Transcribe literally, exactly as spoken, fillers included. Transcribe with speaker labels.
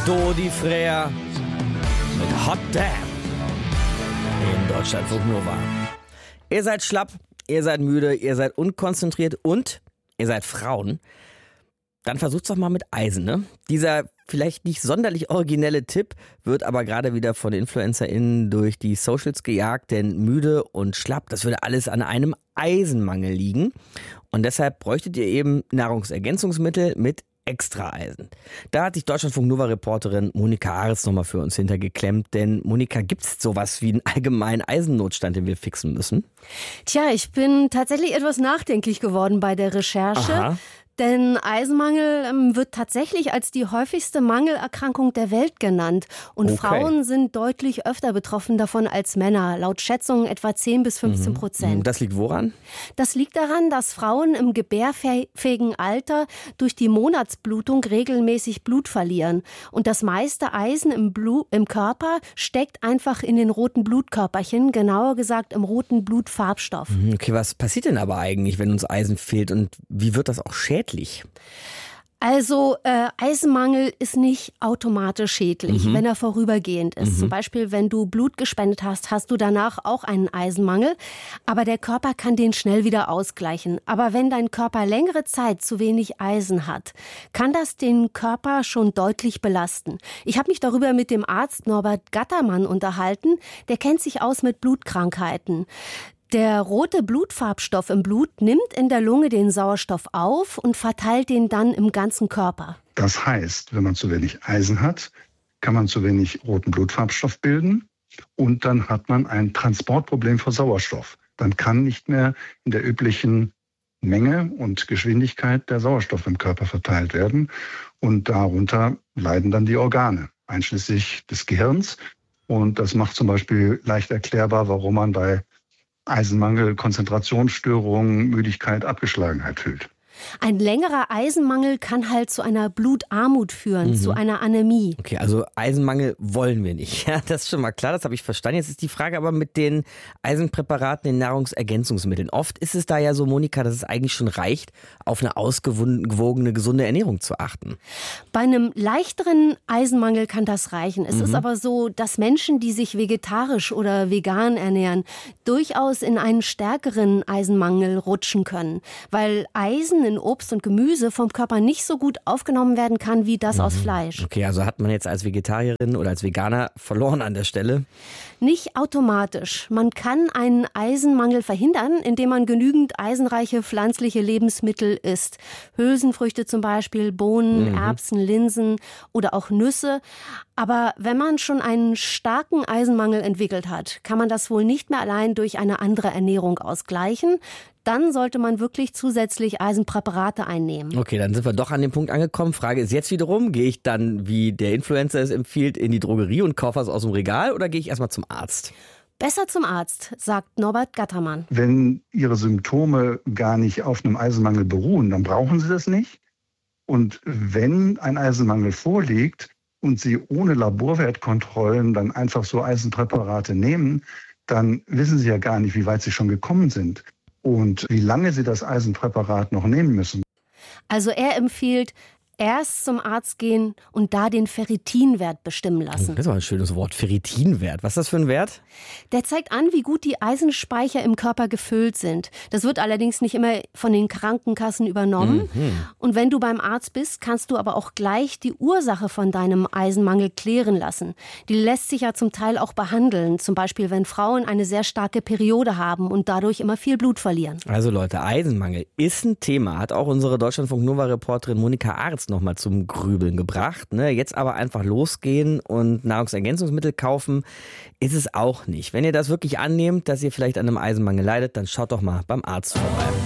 Speaker 1: Dodi Freer mit Hot Damn in Deutschlandfunk Nova. Ihr seid schlapp, ihr seid müde, ihr seid unkonzentriert und ihr seid Frauen. Dann versucht's doch mal mit Eisen, ne? Dieser vielleicht nicht sonderlich originelle Tipp wird aber gerade wieder von InfluencerInnen durch die Socials gejagt, denn müde und schlapp, das würde alles an einem Eisenmangel liegen. Und deshalb bräuchtet ihr eben Nahrungsergänzungsmittel mit Extra-Eisen. Da hat sich Deutschlandfunk-Nova-Reporterin Monika Ahrens nochmal für uns hintergeklemmt. Denn Monika, gibt es sowas wie einen allgemeinen Eisennotstand, den wir fixen müssen?
Speaker 2: Tja, ich bin tatsächlich etwas nachdenklich geworden bei der Recherche.
Speaker 1: Aha.
Speaker 2: Denn Eisenmangel ähm, wird tatsächlich als die häufigste Mangelerkrankung der Welt genannt. Und
Speaker 1: Okay.
Speaker 2: Frauen sind deutlich öfter betroffen davon als Männer. Laut Schätzungen etwa zehn bis fünfzehn Prozent.
Speaker 1: Das liegt woran?
Speaker 2: Das liegt daran, dass Frauen im gebärfähigen Alter durch die Monatsblutung regelmäßig Blut verlieren. Und das meiste Eisen im, Blut, im Körper steckt einfach in den roten Blutkörperchen, genauer gesagt im roten Blutfarbstoff.
Speaker 1: Okay, was passiert denn aber eigentlich, wenn uns Eisen fehlt und wie wird das auch schädlich?
Speaker 2: Also äh, Eisenmangel ist nicht automatisch schädlich,
Speaker 1: Mhm.
Speaker 2: wenn er vorübergehend ist.
Speaker 1: Mhm.
Speaker 2: Zum Beispiel, wenn du Blut gespendet hast, hast du danach auch einen Eisenmangel. Aber der Körper kann den schnell wieder ausgleichen. Aber wenn dein Körper längere Zeit zu wenig Eisen hat, kann das den Körper schon deutlich belasten. Ich habe mich darüber mit dem Arzt Norbert Gattermann unterhalten. Der kennt sich aus mit Blutkrankheiten. Der rote Blutfarbstoff im Blut nimmt in der Lunge den Sauerstoff auf und verteilt den dann im ganzen Körper.
Speaker 3: Das heißt, wenn man zu wenig Eisen hat, kann man zu wenig roten Blutfarbstoff bilden und dann hat man ein Transportproblem für Sauerstoff. Dann kann nicht mehr in der üblichen Menge und Geschwindigkeit der Sauerstoff im Körper verteilt werden und darunter leiden dann die Organe, einschließlich des Gehirns. Und das macht zum Beispiel leicht erklärbar, warum man bei Eisenmangel, Konzentrationsstörungen, Müdigkeit, Abgeschlagenheit fühlt.
Speaker 2: Ein längerer Eisenmangel kann halt zu einer Blutarmut führen,
Speaker 1: Mhm.
Speaker 2: zu einer Anämie.
Speaker 1: Okay, also Eisenmangel wollen wir nicht. Ja, das ist schon mal klar, das habe ich verstanden. Jetzt ist die Frage aber mit den Eisenpräparaten, den Nahrungsergänzungsmitteln. Oft ist es da ja so, Monika, dass es eigentlich schon reicht, auf eine ausgewogene, gesunde Ernährung zu achten.
Speaker 2: Bei einem leichteren Eisenmangel kann das reichen. Es
Speaker 1: Mhm.
Speaker 2: ist aber so, dass Menschen, die sich vegetarisch oder vegan ernähren, durchaus in einen stärkeren Eisenmangel rutschen können, weil Eisen in Obst und Gemüse vom Körper nicht so gut aufgenommen werden kann wie das aus Fleisch.
Speaker 1: Okay, also hat man jetzt als Vegetarierin oder als Veganer verloren an der Stelle?
Speaker 2: Nicht automatisch. Man kann einen Eisenmangel verhindern, indem man genügend eisenreiche pflanzliche Lebensmittel isst. Hülsenfrüchte zum Beispiel, Bohnen,
Speaker 1: Mhm.
Speaker 2: Erbsen, Linsen oder auch Nüsse. Aber wenn man schon einen starken Eisenmangel entwickelt hat, kann man das wohl nicht mehr allein durch eine andere Ernährung ausgleichen. Dann sollte man wirklich zusätzlich Eisenpräparate einnehmen.
Speaker 1: Okay, dann sind wir doch an dem Punkt angekommen. Frage ist jetzt wiederum, gehe ich dann, wie der Influencer es empfiehlt, in die Drogerie und kaufe was aus dem Regal oder gehe ich erstmal zum Arzt?
Speaker 2: Besser zum Arzt, sagt Norbert Gattermann.
Speaker 3: Wenn Ihre Symptome gar nicht auf einem Eisenmangel beruhen, dann brauchen Sie das nicht. Und wenn ein Eisenmangel vorliegt und Sie ohne Laborwertkontrollen dann einfach so Eisenpräparate nehmen, dann wissen Sie ja gar nicht, wie weit Sie schon gekommen sind und wie lange Sie das Eisenpräparat noch nehmen müssen.
Speaker 2: Also er empfiehlt, erst zum Arzt gehen und da den Ferritinwert bestimmen lassen.
Speaker 1: Das ist aber ein schönes Wort, Ferritinwert. Was ist das für ein Wert?
Speaker 2: Der zeigt an, wie gut die Eisenspeicher im Körper gefüllt sind. Das wird allerdings nicht immer von den Krankenkassen übernommen.
Speaker 1: Mhm.
Speaker 2: Und wenn du beim Arzt bist, kannst du aber auch gleich die Ursache von deinem Eisenmangel klären lassen. Die lässt sich ja zum Teil auch behandeln. Zum Beispiel, wenn Frauen eine sehr starke Periode haben und dadurch immer viel Blut verlieren.
Speaker 1: Also Leute, Eisenmangel ist ein Thema, hat auch unsere Deutschlandfunk-Nova-Reporterin Monika Ahrens nochmal zum Grübeln gebracht. Ne? Jetzt aber einfach losgehen und Nahrungsergänzungsmittel kaufen, ist es auch nicht. Wenn ihr das wirklich annehmt, dass ihr vielleicht an einem Eisenmangel leidet, dann schaut doch mal beim Arzt vorbei.